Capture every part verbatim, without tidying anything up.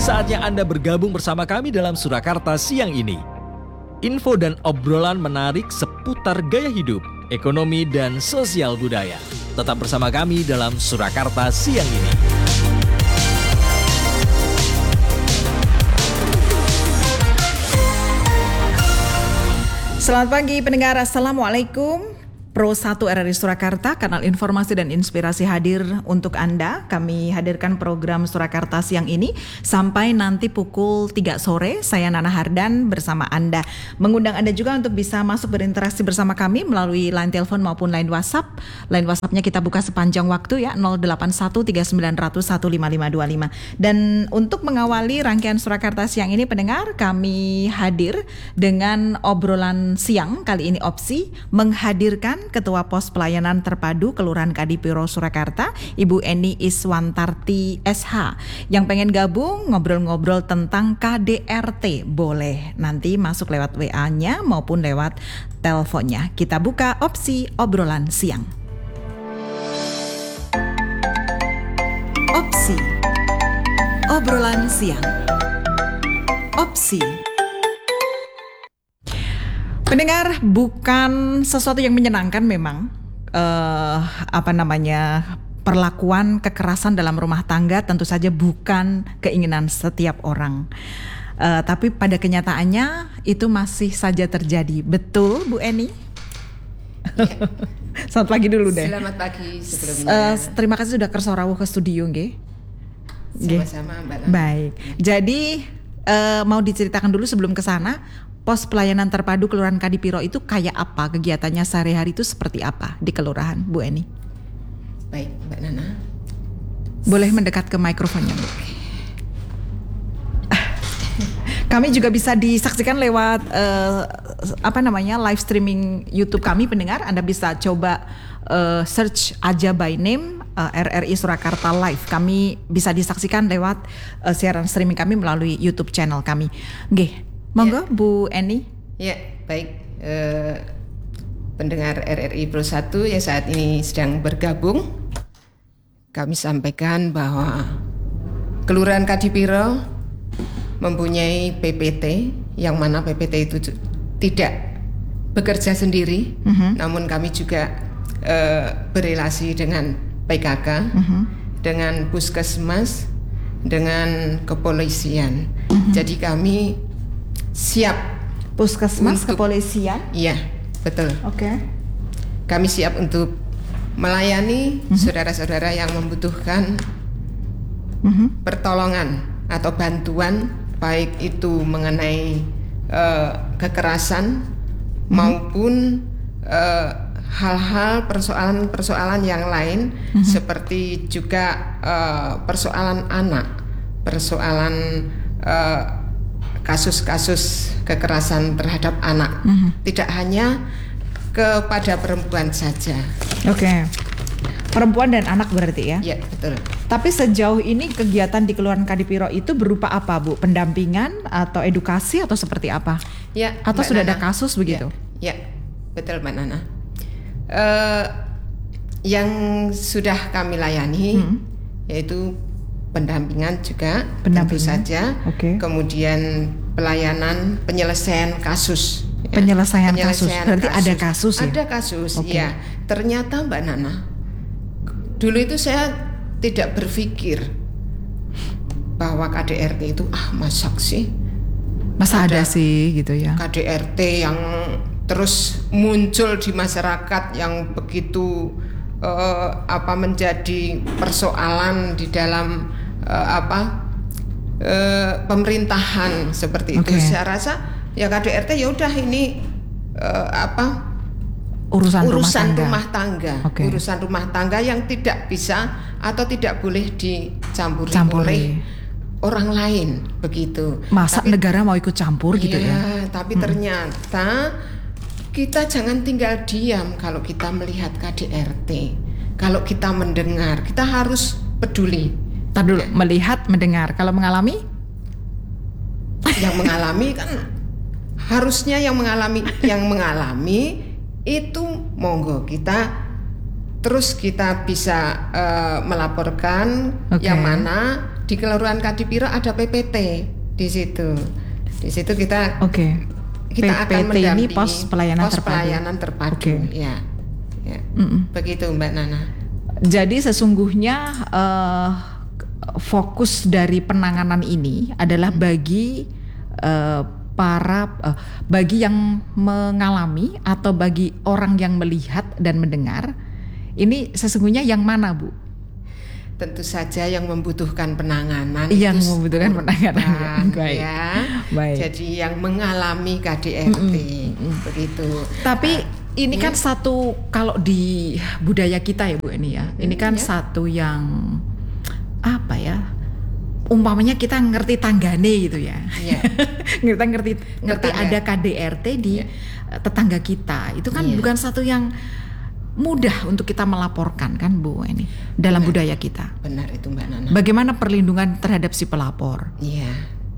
Saatnya Anda bergabung bersama kami dalam Surakarta siang ini. Info dan obrolan menarik seputar gaya hidup, ekonomi, dan sosial budaya. Tetap bersama kami dalam Surakarta siang ini. Selamat pagi pendengar, Assalamualaikum. Pro satu R R I Surakarta, kanal informasi dan inspirasi hadir untuk Anda. Kami hadirkan program Surakarta siang ini sampai nanti pukul tiga sore. Saya Nana Hardan bersama Anda. Mengundang Anda juga untuk bisa masuk berinteraksi bersama kami melalui line telepon maupun line WhatsApp. Line WhatsApp-nya kita buka sepanjang waktu ya, nol delapan satu tiga sembilan nol nol satu lima lima dua lima. Dan untuk mengawali rangkaian Surakarta siang ini pendengar, kami hadir dengan obrolan siang. Kali ini opsi menghadirkan Ketua Pos Pelayanan Terpadu Kelurahan Kadipiro Surakarta, Ibu Eni Iswantarti S H. Yang pengen gabung ngobrol-ngobrol tentang K D R T, boleh nanti masuk lewat W A-nya maupun lewat teleponnya. Kita buka opsi obrolan siang. Opsi obrolan siang. Opsi. Pendengar, bukan sesuatu yang menyenangkan memang uh, apa namanya perlakuan kekerasan dalam rumah tangga, tentu saja bukan keinginan setiap orang. Uh, tapi pada kenyataannya itu masih saja terjadi. Betul, Bu Eni? Ya. Selamat pagi dulu deh. Selamat pagi sebelumnya. Uh, terima kasih sudah kersorawuh ke studio, nggih. Sama-sama, Mbak Nana. Baik. Jadi uh, mau diceritakan dulu sebelum ke sana. Pos Pelayanan Terpadu Kelurahan Kadipiro itu kayak apa? Kegiatannya sehari-hari itu seperti apa di kelurahan, Bu Eni? Baik, Mbak Nana. Boleh mendekat ke mikrofonnya, Bu. Kami juga bisa disaksikan lewat uh, apa namanya live streaming YouTube kami, pendengar. Anda bisa coba uh, search aja by name uh, R R I Surakarta Live. Kami bisa disaksikan lewat uh, siaran streaming kami melalui YouTube channel kami. Nggih. Monggo, ya. Bu Eni. Ya, baik. Eh, pendengar R R I Pro satu yang saat ini sedang bergabung, kami sampaikan bahwa Kelurahan Kadipiro mempunyai P P T, yang mana P P T itu tidak bekerja sendiri, uh-huh. namun kami juga eh, berelasi dengan P K K, uh-huh. dengan Puskesmas, dengan kepolisian. Uh-huh. Jadi kami siap. Puskesmas, untuk, kepolisian? Iya, betul. Oke. Okay. Kami siap untuk melayani mm-hmm. saudara-saudara yang membutuhkan mm-hmm. pertolongan atau bantuan, baik itu mengenai uh, kekerasan mm-hmm. maupun uh, hal-hal persoalan-persoalan yang lain, mm-hmm. seperti juga uh, persoalan anak, persoalan uh, kasus-kasus kekerasan terhadap anak, mm-hmm. tidak hanya kepada perempuan saja. Oke, okay. Perempuan dan anak berarti ya? Iya, betul. Tapi sejauh ini kegiatan di Kelurahan Kadipiro itu berupa apa, Bu? Pendampingan atau edukasi atau seperti apa? Ya. Atau Mbak sudah Nana. Ada kasus begitu? Ya, ya. Betul, Mbak Nana. Uh, yang sudah kami layani hmm. yaitu pendampingan juga, pendampingan. Tentu saja. Okay. Kemudian pelayanan penyelesaian kasus. Ya. Penyelesaian, penyelesaian kasus. Berarti kasus. ada kasus ya? Ada kasus, okay. ya. Ternyata Mbak Nana, dulu itu saya tidak berpikir bahwa K D R T itu ah masak sih. Masa ada, ada sih gitu ya. K D R T yang terus muncul di masyarakat yang begitu uh, apa menjadi persoalan di dalam uh, apa uh, pemerintahan seperti itu. Okay. Saya rasa ya K D R T ya udah ini uh, apa urusan, urusan rumah tangga, rumah tangga. Okay. Urusan rumah tangga yang tidak bisa atau tidak boleh dicampuri Campuri. oleh orang lain begitu. Masa tapi, negara mau ikut campur iya, gitu ya? Tapi hmm. ternyata kita jangan tinggal diam kalau kita melihat K D R T. Kalau kita mendengar, kita harus peduli. Tar dulu, ya. Melihat, mendengar. Kalau mengalami? Yang mengalami kan harusnya yang mengalami yang mengalami itu monggo kita terus kita bisa uh, melaporkan, okay. yang mana di Kelurahan Kadipiro ada P P T di situ. Di situ kita Oke. Okay. kita P P T akan mendampingi ini pos pelayanan pos terpadu. pelayanan terpadu. Okay. Ya. Ya. Begitu Mbak Nana. Jadi sesungguhnya uh, fokus dari penanganan ini adalah bagi uh, para uh, bagi yang mengalami atau bagi orang yang melihat dan mendengar. Ini sesungguhnya yang mana, Bu? Tentu saja yang membutuhkan penanganan. Yang itu membutuhkan penanganan. Baik. Ya. Baik. Jadi yang mengalami K D R T mm-hmm. begitu. Tapi uh, ini kan ya. Satu kalau di budaya kita ya Bu ini ya. Ini kan ya. Satu yang apa ya? Umpamanya kita ngerti tanggane gitu ya. ya. kita ngerti ngerti Tetangga. Ada K D R T di ya. Tetangga kita. Itu kan ya. Bukan satu yang mudah untuk kita melaporkan kan Bu ini dalam benar, budaya kita. Benar itu Mbak Nana. Bagaimana perlindungan terhadap si pelapor? Iya.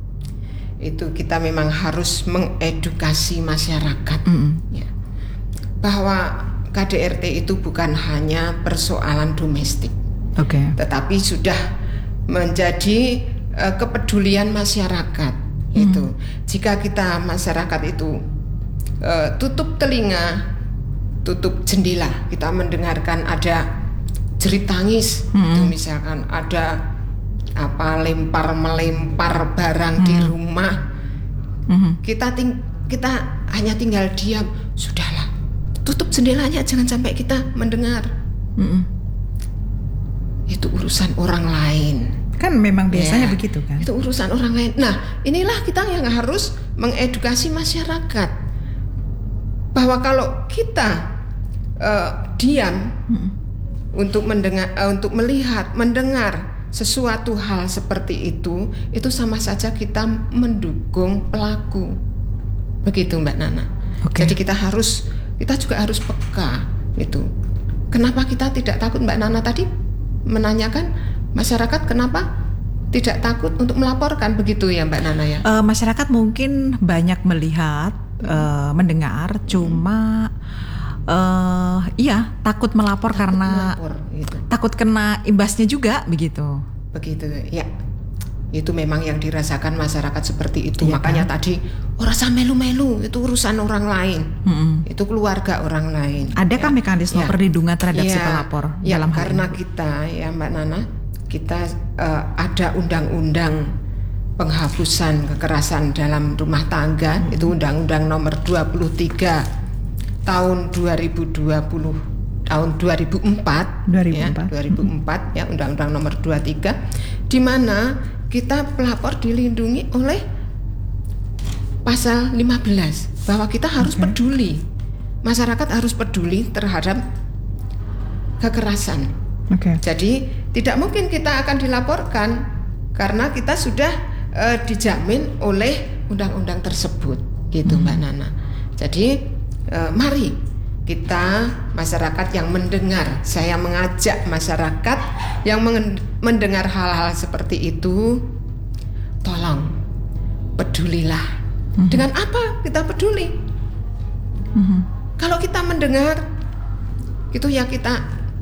Itu kita memang harus mengedukasi masyarakat. Mm-hmm. Ya. Bahwa K D R T itu bukan hanya persoalan domestik. Oke. Okay. Tetapi sudah menjadi uh, kepedulian masyarakat. Mm. Itu. Jika kita masyarakat itu uh, tutup telinga, tutup jendela, kita mendengarkan ada jerit tangis, hmm. itu misalkan ada apa lempar melempar barang hmm. di rumah, hmm. kita ting kita hanya tinggal diam, sudahlah, tutup jendelanya, jangan sampai kita mendengar. Hmm. Itu urusan orang lain. Kan memang biasanya ya, begitu kan? Itu urusan orang lain. Nah, inilah kita yang harus mengedukasi masyarakat. Bahwa kalau kita uh, diam hmm. untuk mendengar, uh, untuk melihat, mendengar sesuatu hal seperti itu, itu sama saja kita mendukung pelaku. Begitu Mbak Nana. Okay. Jadi kita harus, kita juga harus peka. Itu. Kenapa kita tidak takut? Mbak Nana tadi menanyakan masyarakat kenapa tidak takut untuk melaporkan, begitu ya Mbak Nana ya? Uh, masyarakat mungkin banyak melihat. Uh, mendengar cuma uh, iya takut melapor takut karena melapor, gitu. Takut kena imbasnya juga begitu. Begitu ya. Itu memang yang dirasakan masyarakat seperti itu. Iya, makanya kan? Tadi ora usah melu-melu, itu urusan orang lain. Mm-hmm. Itu keluarga orang lain. Adakah ya. Mekanisme ya. Perlindungan terhadap ya. Si pelapor ya, dalam hal karena ini? Kita ya Mbak Nana, kita uh, ada undang-undang penghapusan kekerasan dalam rumah tangga, hmm. itu Undang-Undang Nomor dua puluh tiga tahun dua ribu dua puluh, tahun dua ribu empat, dua ribu empat. Ya, dua ribu empat hmm. ya Undang-Undang Nomor dua puluh tiga, di mana kita pelapor dilindungi oleh pasal lima belas bahwa kita harus okay. peduli, masyarakat harus peduli terhadap kekerasan. Okay. Jadi tidak mungkin kita akan dilaporkan karena kita sudah Uh, dijamin oleh undang-undang tersebut, gitu hmm. Mbak Nana. Jadi uh, mari kita masyarakat yang mendengar, saya mengajak masyarakat yang mengen- mendengar hal-hal seperti itu, tolong pedulilah. Hmm. Dengan apa kita peduli? Hmm. Kalau kita mendengar, itu ya kita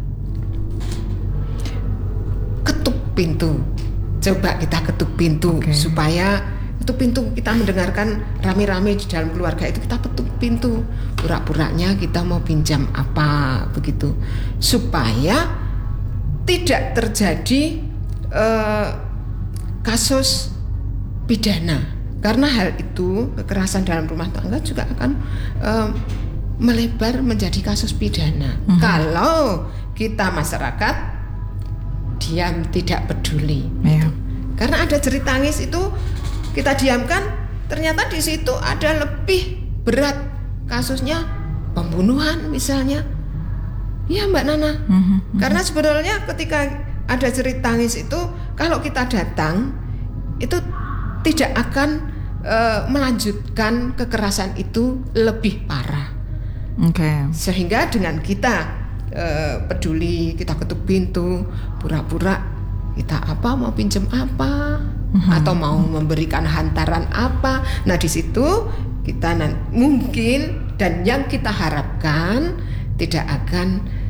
ketuk pintu. Coba kita ketuk pintu okay. supaya itu pintu kita mendengarkan rame-rame di dalam keluarga itu, kita ketuk pintu, pura-puranya kita mau pinjam apa begitu, supaya tidak terjadi uh, kasus pidana, karena hal itu kekerasan dalam rumah tangga juga akan uh, melebar menjadi kasus pidana mm-hmm. kalau kita masyarakat diam tidak peduli. Yeah. Karena ada jerit tangis itu kita diamkan, ternyata di situ ada lebih berat kasusnya, pembunuhan misalnya. Ya Mbak Nana. Mm-hmm. Karena sebenarnya ketika ada jerit tangis itu, kalau kita datang itu tidak akan uh, melanjutkan kekerasan itu lebih parah. Okay. Sehingga dengan kita Uh, peduli, kita ketuk pintu, pura-pura kita apa mau pinjam apa, uh-huh. atau mau memberikan hantaran apa. Nah di situ kita nan- mungkin dan yang kita harapkan tidak akan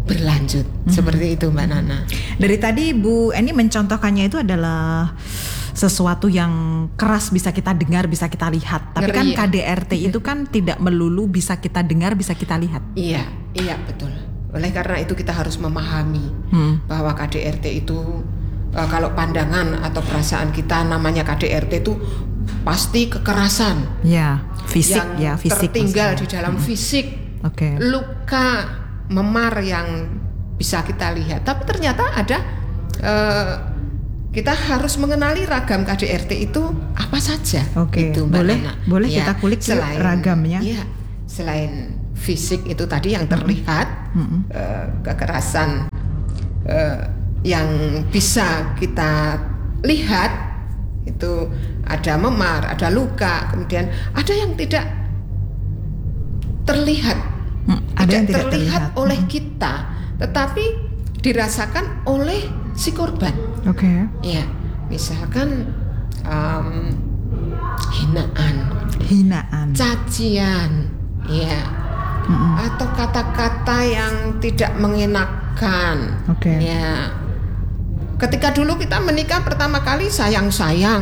berlanjut. Mm-hmm. Seperti itu Mbak Nana. Dari tadi Bu Eni mencontohkannya itu adalah sesuatu yang keras, bisa kita dengar, bisa kita lihat. Tapi Ngeri, kan K D R T itu kan tidak melulu bisa kita dengar, bisa kita lihat. Iya, iya betul. Oleh karena itu kita harus memahami hmm. bahwa K D R T itu uh, kalau pandangan atau perasaan kita namanya K D R T itu pasti kekerasan. Ya, fisik yang ya, fisik tertinggal maksudnya. di dalam hmm. fisik. Okay. Luka memar yang bisa kita lihat. Tapi ternyata ada uh, kita harus mengenali ragam K D R T itu apa saja. Oke, itu, boleh, Nana. boleh ya, kita kulik selain, ragamnya. Ya, selain fisik itu tadi yang terlihat, mm-hmm. uh, kekerasan uh, yang bisa kita lihat itu ada memar, ada luka, kemudian ada yang tidak terlihat, mm, ada tidak yang tidak terlihat, terlihat oleh mm-hmm. kita, tetapi dirasakan oleh si korban. Oke. Okay. Ya, misalkan um, hinaan, hinaan, cacian, ya, mm-hmm. atau kata-kata yang tidak mengenakan. Oke. Okay. Ya, ketika dulu kita menikah pertama kali sayang-sayang,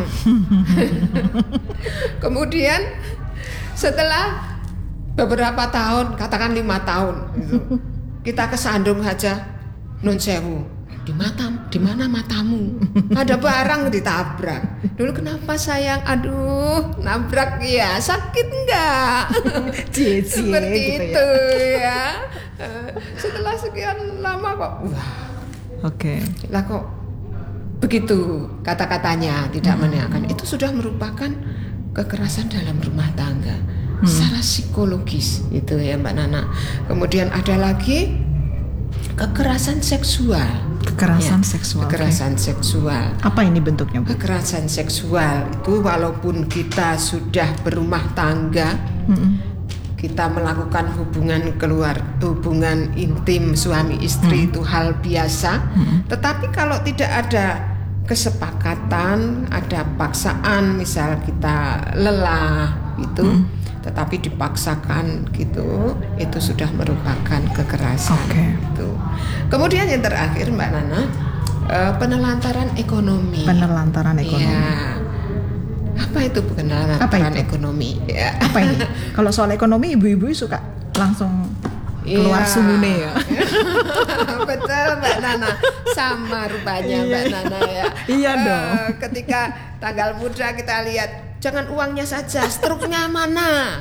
kemudian setelah beberapa tahun, katakan lima tahun, gitu, kita kesandung saja, nun sewu. Di mata, di mana matamu? Ada barang ditabrak. Dulu kenapa sayang? Aduh, nabrak ya, sakit enggak? Cie, cie, seperti gitu itu ya. ya. Setelah sekian lama kok, wah. Oke. Okay. Lah kok begitu kata-katanya tidak hmm. menyenangkan. Itu sudah merupakan kekerasan dalam rumah tangga, hmm. secara psikologis itu ya Mbak Nana. Kemudian ada lagi kekerasan seksual. Kekerasan ya, seksual. Kekerasan okay. seksual. Apa ini bentuknya, Bu? Kekerasan seksual itu walaupun kita sudah berumah tangga, mm-hmm. kita melakukan hubungan keluar, hubungan intim suami istri mm-hmm. itu hal biasa. Mm-hmm. Tetapi kalau tidak ada kesepakatan, ada paksaan, misal kita lelah itu. Mm-hmm. Tetapi dipaksakan gitu, itu sudah merupakan kekerasan. Okay. Gitu. Kemudian yang terakhir Mbak Nana, uh, penelantaran ekonomi. Penelantaran ekonomi. Ya. Apa itu penelantaran Apa itu? ekonomi? Ya. Apa ini? Kalau soal ekonomi, ibu-ibu suka langsung keluar ya. Sumune ya. Betul Mbak Nana, sama rupanya Mbak Nana ya. Iya uh, dong. Ketika tanggal muda kita lihat. Jangan uangnya saja, struknya mana?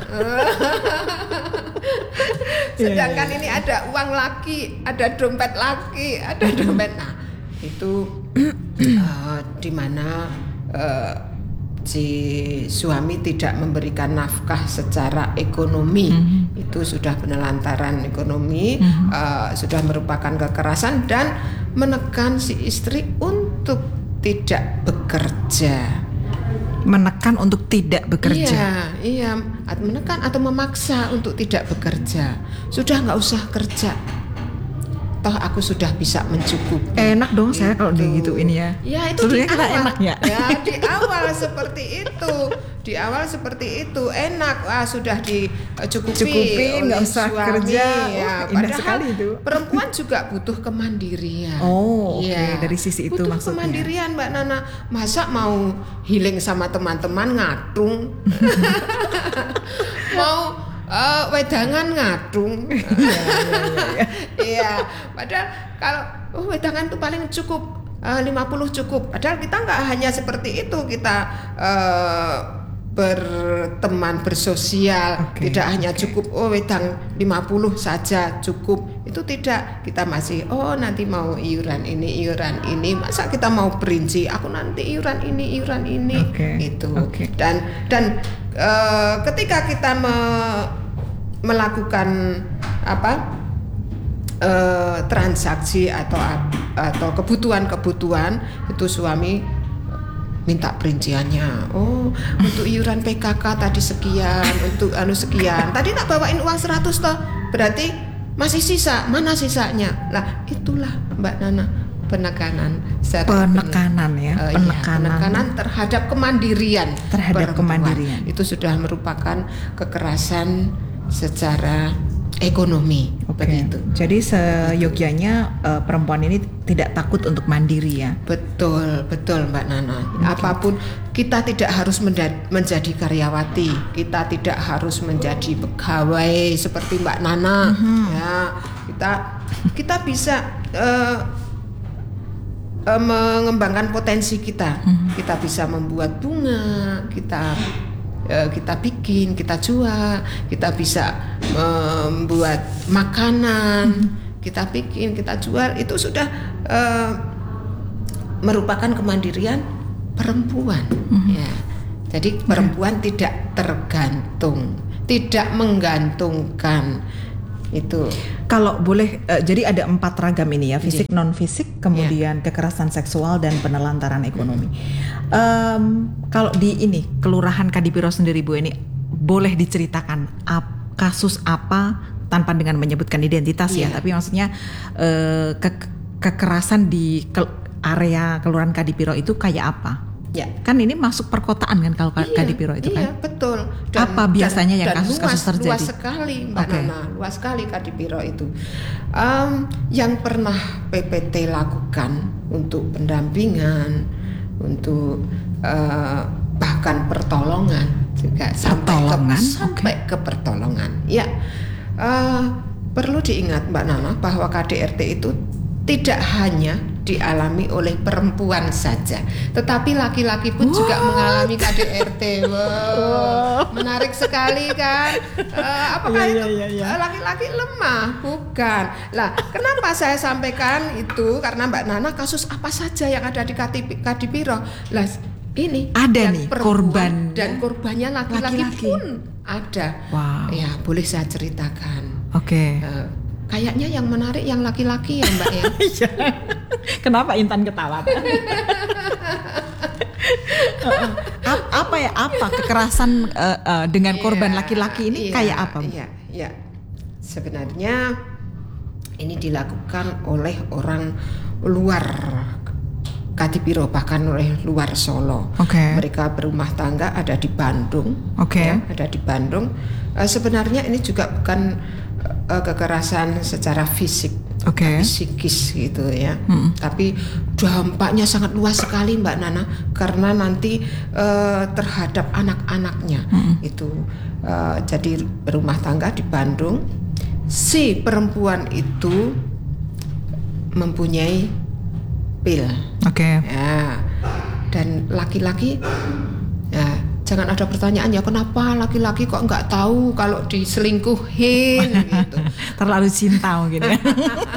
Sedangkan ini ada uang laki, ada dompet laki, ada dompet. Nah, itu uh, di mana uh, si suami tidak memberikan nafkah secara ekonomi, mm-hmm. itu sudah penelantaran ekonomi, mm-hmm. uh, sudah merupakan kekerasan dan menekan si istri untuk tidak bekerja. Menekan untuk tidak bekerja. Iya, iya, menekan atau memaksa untuk tidak bekerja. Sudah nggak usah kerja. Toh aku sudah bisa mencukupi. Enak dong itu. Saya kalau digituin ya. Ya itu di awal. Enak ya. Ya di awal seperti itu. Di awal seperti itu enak. Wah sudah dicukupi. Cukupi, nggak usah suami. kerja. Ya, oh, indah sekali itu. Perempuan juga butuh kemandirian. Oh, oke. Okay. Ya, dari sisi itu butuh maksudnya. Kemandirian Mbak Nana. Masa mau healing sama teman-teman ngatung? Mau Uh, wedangan ngatung. Iya, iya, iya. Iya, padahal kalau oh, wedangan tuh paling cukup uh, lima puluh cukup. Padahal kita nggak hanya seperti itu, kita uh, berteman, bersosial, okay, tidak hanya okay. cukup oh wedang lima puluh saja cukup. Itu tidak, kita masih oh nanti mau iuran ini, iuran ini. Masa kita mau perinci, aku nanti iuran ini, iuran ini. Okay. Itu. Okay. Dan dan Uh, ketika kita me, melakukan apa uh, transaksi atau atau kebutuhan-kebutuhan itu suami minta perinciannya. Oh, untuk iuran P K K tadi sekian, untuk anu sekian. Tadi tak bawain uang seratus toh. Berarti masih sisa. Mana sisanya? Lah, itulah Mbak Nana. Penekanan penekanan ya uh, penekanan. Ya, penekanan terhadap kemandirian terhadap perempuan. Kemandirian Itu sudah merupakan kekerasan secara ekonomi. Oke. Begitu. Jadi seyogyanya uh, perempuan ini tidak takut untuk mandiri ya. Betul, betul Mbak Nana. Apapun kita tidak harus menda- menjadi karyawati, kita tidak harus menjadi pegawai seperti Mbak Nana. Mm-hmm. Ya, kita kita bisa uh, uh, mengembangkan potensi kita. Mm-hmm. Kita bisa membuat bunga, kita uh, kita bikin, kita jual, kita bisa membuat makanan, mm-hmm. kita bikin, kita jual. Itu sudah uh, merupakan kemandirian perempuan. Mm-hmm. Ya. Jadi perempuan yeah. tidak tergantung, tidak menggantungkan itu. Kalau boleh, uh, jadi ada empat ragam ini ya, fisik, yeah. non fisik, kemudian yeah. kekerasan seksual dan penelantaran ekonomi. Mm-hmm. Um, kalau di ini Kelurahan Kadipiro sendiri Bu Eni, boleh diceritakan ap, kasus apa tanpa dengan menyebutkan identitas yeah. ya, tapi maksudnya uh, ke, kekerasan di ke, area Kelurahan Kadipiro itu kayak apa? Ya. Kan ini masuk perkotaan kan kalau iya, Kadipiro itu kan? Iya betul. Dan, apa biasanya dan, yang kasus-kasus luas, terjadi? Luas sekali Mbak okay. Nana, luas sekali Kadipiro itu. Um, yang pernah P P T lakukan untuk pendampingan, untuk uh, bahkan pertolongan juga pertolongan? sampai ke, sampai okay. ke pertolongan. Ya, uh, perlu diingat Mbak Nana bahwa K D R T itu tidak hanya dialami oleh perempuan saja, tetapi laki-laki pun What? juga mengalami K D R T. Wow, menarik sekali kan? Uh, apakah yeah, itu yeah, yeah. laki-laki lemah? Bukan. Lah, kenapa saya sampaikan itu? Karena Mbak Nana, kasus apa saja yang ada di Kadipiro? Lah, ini ada nih korban dan korbannya laki-laki, laki-laki pun ada. Wow. Ya, boleh saya ceritakan. Oke. Okay. Uh, Kayaknya yang menarik yang laki-laki ya Mbak ya. Kenapa Intan ketawa? apa ya apa kekerasan uh, uh, dengan korban yeah, laki-laki ini yeah, kayak apa? Iya, yeah, iya. Yeah. Sebenarnya ini dilakukan oleh orang luar Kadipiro, bahkan oleh luar Solo. Okay. Mereka berumah tangga ada di Bandung. Okay. Ya, ada di Bandung. Uh, sebenarnya ini juga bukan Uh, kekerasan secara fisik, okay. tapi psikis gitu ya. Hmm. Tapi dampaknya sangat luas sekali Mbak Nana, karena nanti uh, terhadap anak-anaknya hmm. itu. Uh, jadi berumah tangga di Bandung, si perempuan itu mempunyai pil, okay. ya, dan laki-laki. Ya, jangan ada pertanyaan ya kenapa laki-laki kok nggak tahu kalau diselingkuhin gitu. Terlalu cinta mungkin ya.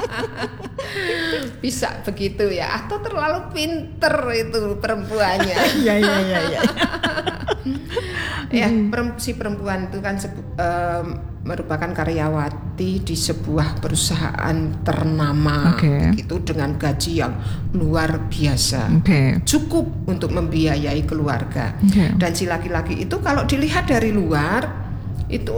Bisa begitu ya, atau terlalu pinter itu perempuannya. Iya iya iya iya. Ya, si perempuan itu kan sebu- um, merupakan karyawati di sebuah perusahaan ternama, okay. gitu, dengan gaji yang luar biasa, okay. cukup untuk membiayai keluarga. Okay. Dan si laki-laki itu kalau dilihat dari luar itu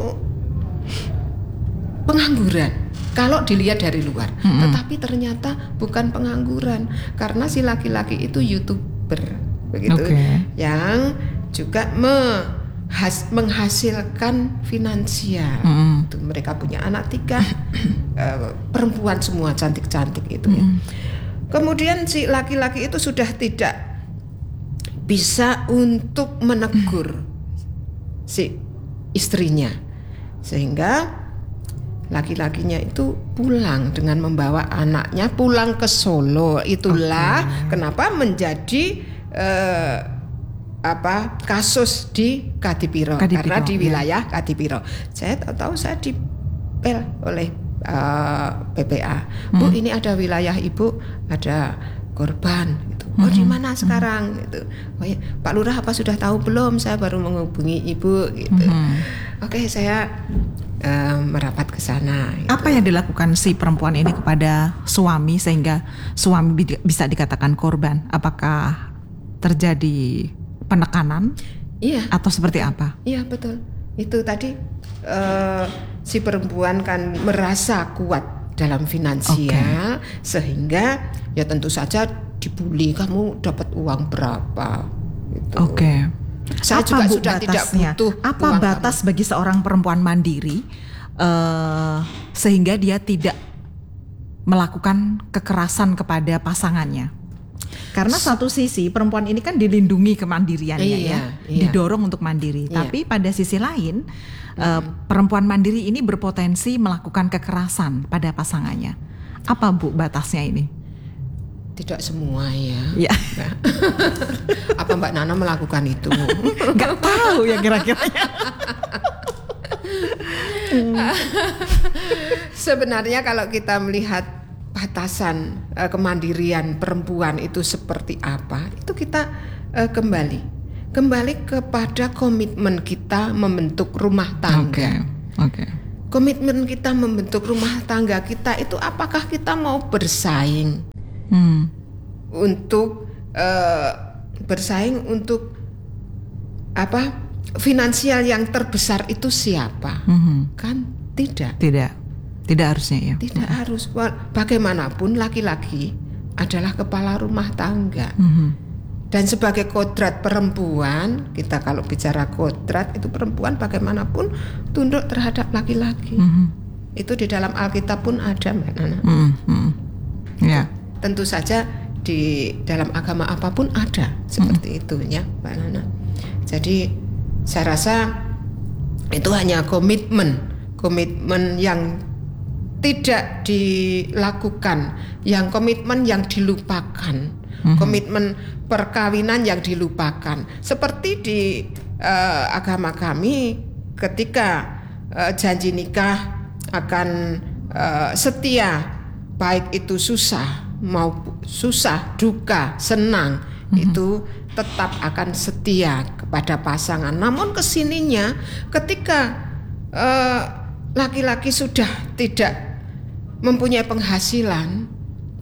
pengangguran. Kalau dilihat dari luar, mm-hmm. tetapi ternyata bukan pengangguran, karena si laki-laki itu YouTuber, begitu, okay. yang juga me Has, menghasilkan finansial. Mm. Itu mereka punya anak tiga, uh, perempuan semua cantik-cantik itu. Mm. Ya. Kemudian si laki-laki itu sudah tidak bisa untuk menegur si istrinya, sehingga laki-lakinya itu pulang dengan membawa anaknya pulang ke Solo. Itulah okay. kenapa menjadi uh, apa kasus di Kadipiro, karena di wilayah ya. Kadipiro. Saya tahu saya dipel oleh uh, P P A. Bu, hmm. ini ada wilayah Ibu, ada korban gitu. Oh, hmm. di mana sekarang hmm. gitu. Oh ya, Pak Lurah apa sudah tahu belum? Saya baru menghubungi Ibu gitu. Hmm. Oke, saya uh, merapat ke sana gitu. Apa yang dilakukan si perempuan ini kepada suami sehingga suami bisa dikatakan korban? Apakah terjadi penekanan, iya, atau seperti apa? Iya betul. Itu tadi uh, si perempuan kan merasa kuat dalam finansial, okay. sehingga ya tentu saja dibully. Kamu dapat uang berapa? Gitu. Oke. Okay. Saya apa juga bu, sudah batasnya? Tidak butuh. Apa batas kamu. Bagi seorang perempuan mandiri uh, sehingga dia tidak melakukan kekerasan kepada pasangannya. Karena satu sisi perempuan ini kan dilindungi kemandiriannya iya, ya, iya. didorong untuk mandiri. Iya. Tapi pada sisi lain mm-hmm. uh, perempuan mandiri ini berpotensi melakukan kekerasan pada pasangannya. Apa Bu batasnya ini? Tidak semua ya. Ya. Apa Mbak Nana melakukan itu? Gak tahu ya kira-kira. Sebenarnya kalau kita melihat batasan uh, kemandirian perempuan itu seperti apa, itu kita uh, kembali kembali kepada komitmen kita membentuk rumah tangga. Oke. Okay. Okay. Komitmen kita membentuk rumah tangga kita itu apakah kita mau bersaing hmm. untuk uh, bersaing untuk apa? Finansial yang terbesar itu siapa? Mm-hmm. Kan tidak. Tidak. Tidak harusnya ya. Tidak mm-hmm. harus. Bagaimanapun laki-laki adalah kepala rumah tangga. Mm-hmm. Dan sebagai kodrat perempuan, kita kalau bicara kodrat itu perempuan bagaimanapun tunduk terhadap laki-laki. Mm-hmm. Itu di dalam Alkitab pun ada, Mbak Nana. Mm-hmm. Yeah. Tentu saja di dalam agama apapun ada seperti mm-hmm. itu ya, Mbak Nana. Jadi saya rasa itu hanya komitmen, komitmen yang tidak dilakukan, yang komitmen yang dilupakan, mm-hmm. komitmen perkawinan yang dilupakan. Seperti di uh, agama kami, ketika uh, janji nikah akan uh, setia, baik itu susah mau susah, duka, senang, mm-hmm. itu tetap akan setia kepada pasangan. Namun kesininya ketika uh, laki-laki sudah tidak mempunyai penghasilan,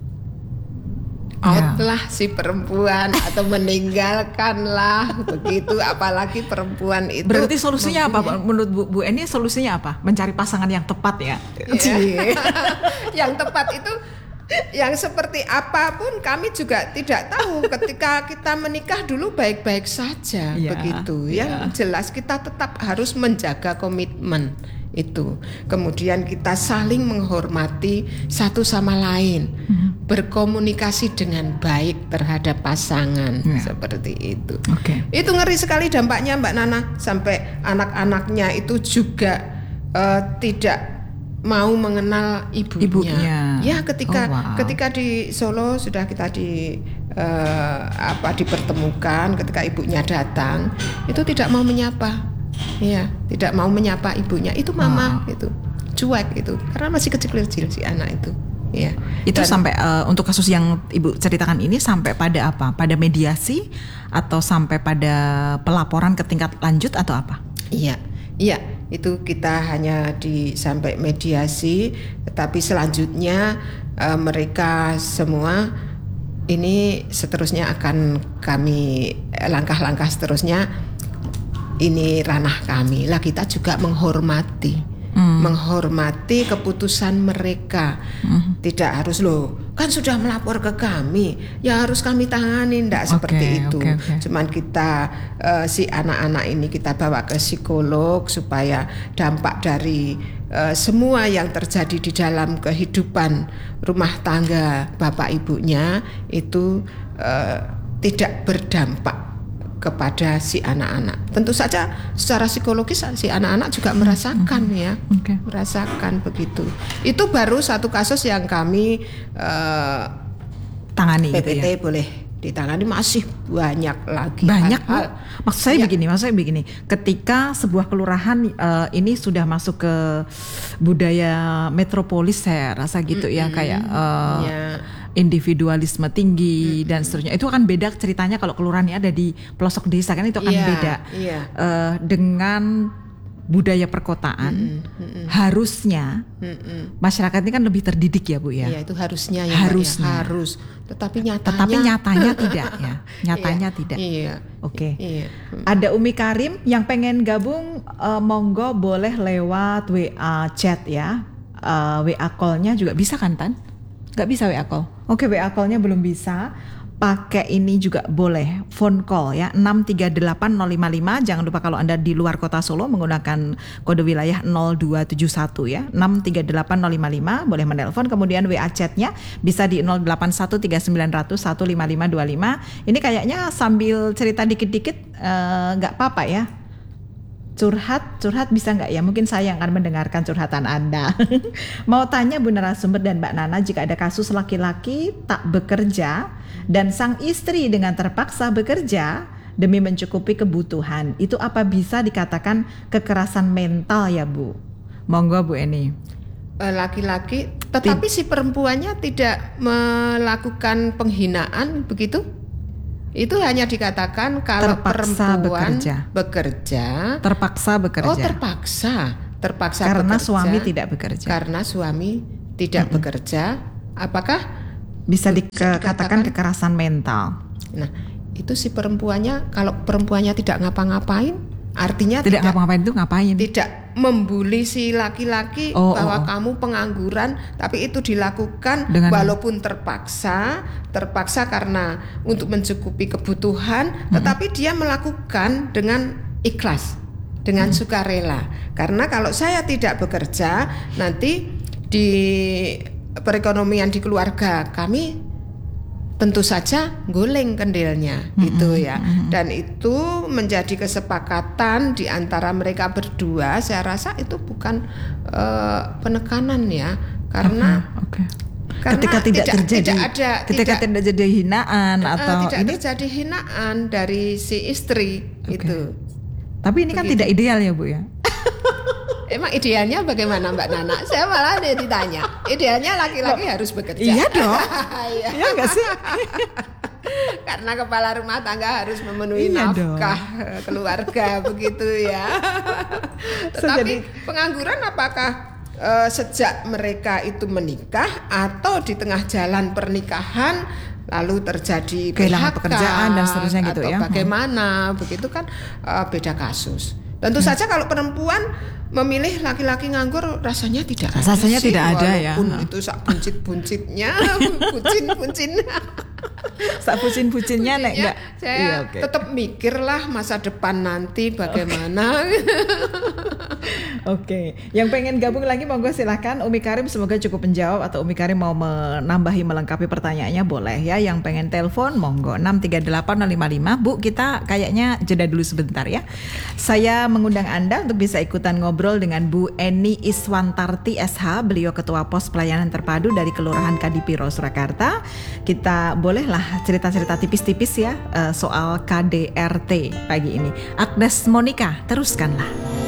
outlah ya. Si perempuan atau meninggalkanlah begitu. Apalagi perempuan itu. Berarti solusinya mempunyai... apa menurut Bu, Bu Eni? Solusinya apa? Mencari pasangan yang tepat ya. Ya. Yang tepat itu yang seperti apapun kami juga tidak tahu. Ketika kita menikah dulu baik-baik saja ya, begitu ya. Yang jelas kita tetap harus menjaga komitmen itu. Kemudian kita saling menghormati satu sama lain, hmm. berkomunikasi dengan baik terhadap pasangan ya. Seperti itu. Okay. Itu ngeri sekali dampaknya Mbak Nana, sampai anak-anaknya itu juga uh, tidak mau mengenal ibunya. ibunya. Ya, ketika oh, wow. ketika di Solo sudah kita di uh, apa dipertemukan, ketika ibunya datang, itu tidak mau menyapa. Ya, tidak mau menyapa ibunya. Itu mama wow. itu. Cuek itu. Karena masih kecil-kecil si anak itu. Ya. Itu Dan, sampai uh, untuk kasus yang Ibu ceritakan ini sampai pada apa? Pada mediasi atau sampai pada pelaporan ke tingkat lanjut atau apa? Iya. Iya. Itu kita hanya di sampai mediasi, tetapi selanjutnya uh, mereka semua ini seterusnya akan kami langkah-langkah seterusnya ini ranah kami lah. Kita juga menghormati, hmm. menghormati keputusan mereka. Hmm. Tidak harus loh, kan sudah melapor ke kami, ya harus kami tangani, tidak okay, seperti itu. Okay, okay. Cuman kita uh, si anak-anak ini kita bawa ke psikolog supaya dampak dari uh, semua yang terjadi di dalam kehidupan rumah tangga bapak ibunya itu uh, tidak berdampak kepada si anak-anak. Tentu saja secara psikologis si anak-anak juga merasakan mm-hmm. ya, okay. merasakan begitu. Itu baru satu kasus yang kami uh, tangani. P P T gitu ya? Boleh ditangani, masih banyak lagi. Banyak hal. Maksud saya ya. begini, maksud saya begini. Ketika sebuah kelurahan uh, ini sudah masuk ke budaya metropolis, saya rasa gitu mm-hmm. ya, kayak. Uh, ya. individualisme tinggi hmm. dan seterusnya. Itu akan beda ceritanya kalau kelurahannya ada di pelosok desa, kan itu akan yeah, beda yeah. Uh, dengan budaya perkotaan. hmm, hmm, harusnya hmm, masyarakat ini kan lebih terdidik ya Bu ya. Iya, itu harusnya ya, harusnya ya, harus. Tetapi nyatanya Tetapi nyatanya tidak ya. Nyatanya iya, tidak. Iya. Oke. Okay. Iya. Ada Umi Karim yang pengen gabung, uh, monggo boleh lewat W A chat ya. Uh, W A call-nya juga bisa kan Tan? Gak bisa W A call. Oke, W A call-nya belum bisa. pakai ini juga boleh, phone call ya, enam tiga delapan nol lima lima. Jangan lupa kalau Anda di luar kota Solo menggunakan kode wilayah nol dua tujuh satu ya, enam tiga delapan nol lima lima, boleh menelpon. Kemudian W A chatnya bisa di nol delapan satu tiga sembilan nol nol satu lima lima dua lima. Ini kayaknya sambil cerita dikit-dikit nggak uh, apa-apa ya. Curhat, curhat bisa nggak ya? Mungkin saya yang akan mendengarkan curhatan Anda. Mau tanya Bu narasumber dan Mbak Nana, jika ada kasus laki-laki tak bekerja dan sang istri dengan terpaksa bekerja demi mencukupi kebutuhan, itu apa bisa dikatakan kekerasan mental ya Bu? Monggo Bu Eni. Laki-laki, tetapi Tid- si perempuannya tidak melakukan penghinaan begitu? Itu hanya dikatakan kalau terpaksa perempuan bekerja. bekerja, terpaksa bekerja. Oh, terpaksa, terpaksa karena bekerja. suami tidak bekerja. Karena suami tidak mm-hmm. bekerja, apakah bisa dikatakan kekerasan mental? Nah, itu si perempuannya, kalau perempuannya tidak ngapa-ngapain, artinya tidak, tidak ngapa-ngapain itu ngapain? Tidak membuli si laki-laki oh, bahwa oh, oh. kamu pengangguran, tapi itu dilakukan dengan, walaupun terpaksa, terpaksa karena untuk mencukupi kebutuhan, mm-hmm. tetapi dia melakukan dengan ikhlas, dengan mm-hmm. sukarela. Karena kalau saya tidak bekerja, nanti di perekonomian di keluarga kami tentu saja goleng kendilnya, mm-hmm. gitu ya. Mm-hmm. Dan itu menjadi kesepakatan di antara mereka berdua. Saya rasa itu bukan uh, penekanan ya, karena okay, okay. Karena ketika tidak, tidak terjadi, tidak ada, ketika tidak, tidak terjadi hinaan uh, atau tidak ini terjadi hinaan dari si istri okay. itu. Tapi ini Begitu. Kan tidak ideal ya Bu ya. Emang idealnya bagaimana Mbak Nana? Saya malah ada ditanya. Idealnya laki-laki Loh, harus bekerja. Iya dong. Iya nggak sih? Karena kepala rumah tangga harus memenuhi iya nafkah dong. keluarga begitu ya. Tetapi so, pengangguran apakah uh, sejak mereka itu menikah atau di tengah jalan pernikahan lalu terjadi kehilangan pekerjaan dan seterusnya gitu atau ya? Bagaimana? Hmm. Begitu kan uh, beda kasus. Tentu hmm. saja kalau perempuan memilih laki-laki nganggur rasanya tidak ada rasanya sih, tidak ada ya. Walaupun itu sak buncit-buncitnya, buncin-buncin. Sak bucin-bucinnya nek enggak. Saya iya, okay. tetap mikirlah masa depan nanti bagaimana. Oke, okay. Yang pengen gabung lagi monggo silakan. Umi Karim semoga cukup menjawab, atau Umi Karim mau menambahi melengkapi pertanyaannya boleh ya. Yang pengen telepon monggo enam tiga delapan nol lima lima. Bu, kita kayaknya jeda dulu sebentar ya. Saya mengundang Anda untuk bisa ikutan ngobrol dengan Bu Eni Iswantarti S H. Beliau Ketua Pos Pelayanan Terpadu dari Kelurahan Kadipiro, Surakarta. Kita bolehlah cerita-cerita tipis-tipis ya soal K D R T pagi ini. Agnes Monica, teruskanlah.